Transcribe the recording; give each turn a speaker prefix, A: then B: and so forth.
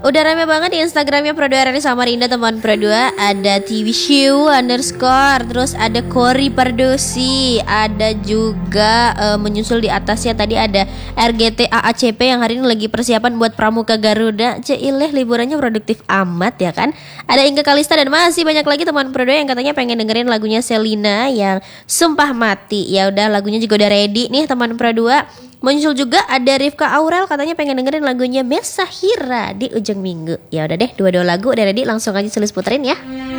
A: Udah rame banget di Instagramnya Pro 2 RRI Samarinda teman Pro 2. Ada TV Show underscore, terus ada Kori Pardosi, ada juga menyusul di atasnya tadi ada RGT AACP yang hari ini lagi persiapan buat Pramuka Garuda. Ceileh liburannya produktif amat ya kan. Ada Inge Kalista dan masih banyak lagi teman Pro 2 yang katanya pengen dengerin lagunya Selina yang Sumpah Mati. Ya udah, lagunya juga udah ready nih teman Pro 2. Muncul juga ada Rifka Aurel katanya pengen dengerin lagunya Mesahira di ujung minggu. Ya udah deh, dua lagu udah ready, langsung aja Sulis puterin ya.